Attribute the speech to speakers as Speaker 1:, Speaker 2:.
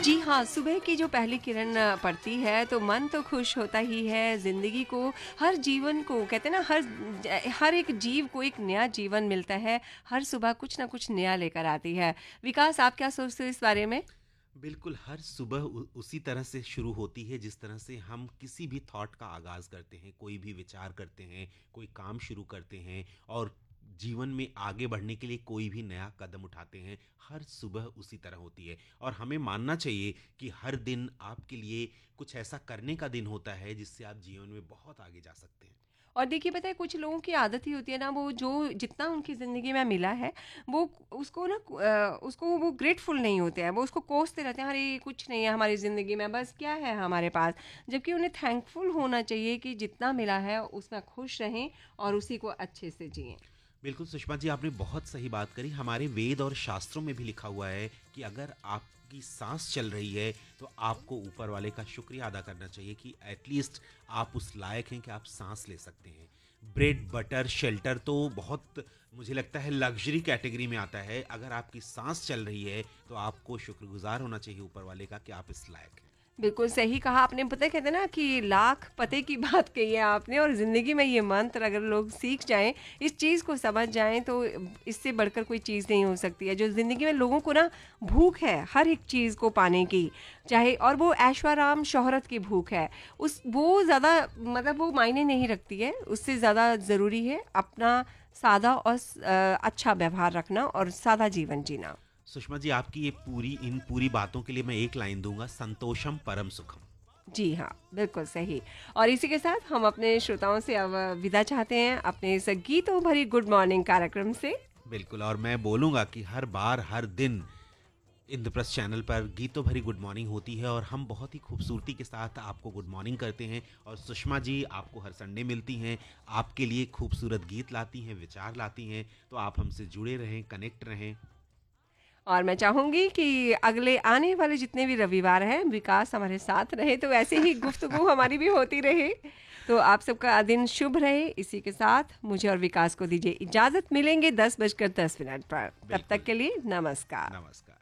Speaker 1: जी हाँ, सुबह की जो पहली किरण पड़ती है तो मन तो खुश होता ही है। ज़िंदगी को, हर जीवन को कहते हैं ना, हर एक जीव को एक नया जीवन मिलता है। हर सुबह कुछ ना कुछ नया लेकर आती है। विकास, आप क्या सोचते हो इस बारे में?
Speaker 2: बिल्कुल, हर सुबह उसी तरह से शुरू होती है जिस तरह से हम किसी भी थॉट का आगाज़ करते हैं, कोई भी विचार करते हैं, कोई काम शुरू करते हैं और जीवन में आगे बढ़ने के लिए कोई भी नया कदम उठाते हैं। हर सुबह उसी तरह होती है और हमें मानना चाहिए कि हर दिन आपके लिए कुछ ऐसा करने का दिन होता है जिससे आप जीवन में बहुत आगे जा सकते हैं।
Speaker 1: और देखिए, पता है, कुछ लोगों की आदत ही होती है ना, वो जो जितना उनकी ज़िंदगी में मिला है वो उसको ना उसको वो ग्रेटफुल नहीं होते हैं। वो उसको कोसते रहते हैं, अरे कुछ नहीं है हमारी ज़िंदगी में, बस क्या है हमारे पास। जबकि उन्हें थैंकफुल होना चाहिए कि जितना मिला है उसमें खुश रहें और उसी को अच्छे से जिएं।
Speaker 2: बिल्कुल सुषमा जी, आपने बहुत सही बात करी। हमारे वेद और शास्त्रों में भी लिखा हुआ है कि अगर आपकी सांस चल रही है तो आपको ऊपर वाले का शुक्रिया अदा करना चाहिए कि एटलीस्ट आप उस लायक हैं कि आप सांस ले सकते हैं। ब्रेड बटर शेल्टर तो बहुत, मुझे लगता है, लग्जरी कैटेगरी में आता है। अगर आपकी सांस चल रही है तो आपको शुक्रगुजार होना चाहिए ऊपर वाले का कि आप इस लायक हैं।
Speaker 1: बिल्कुल सही कहा आपने। पता है, कहते हैं ना कि लाख पते की बात कही है आपने, और ज़िंदगी में ये मंत्र अगर लोग सीख जाएं, इस चीज़ को समझ जाएं, तो इससे बढ़कर कोई चीज़ नहीं हो सकती है। जो ज़िंदगी में लोगों को ना भूख है हर एक चीज़ को पाने की, चाहे और वो ऐशोआराम शोहरत की भूख है, उस वो ज़्यादा मतलब वो मायने नहीं रखती है। उससे ज़्यादा ज़रूरी है अपना सादा और अच्छा व्यवहार रखना और सादा जीवन जीना।
Speaker 2: सुषमा जी, आपकी इन पूरी बातों के लिए मैं एक लाइन दूंगा: संतोषम परम सुखम।
Speaker 1: जी हाँ, बिल्कुल सही। और इसी के साथ हम अपने श्रोताओं से अब विदा चाहते हैं अपने इस गीतों भरी गुड मॉर्निंग कार्यक्रम से।
Speaker 2: बिल्कुल, और मैं बोलूँगा कि हर बार हर दिन इंद्रप्रस्थ चैनल पर गीतों भरी गुड मॉर्निंग होती है और हम बहुत ही खूबसूरती के साथ आपको गुड मॉर्निंग करते हैं। और सुषमा जी आपको हर संडे मिलती हैं, आपके लिए खूबसूरत गीत लाती हैं, विचार लाती हैं। तो आप हमसे जुड़े रहें, कनेक्ट रहें।
Speaker 1: और मैं चाहूँगी कि अगले आने वाले जितने भी रविवार हैं, विकास हमारे साथ रहे, तो ऐसे ही गुफ्तगू हमारी भी होती रहे। तो आप सबका दिन शुभ रहे। इसी के साथ मुझे और विकास को दीजिए इजाज़त। मिलेंगे 10:10 पर। तब तक
Speaker 2: बिल्कुल।
Speaker 1: के लिए नमस्कार।
Speaker 2: नमस्कार।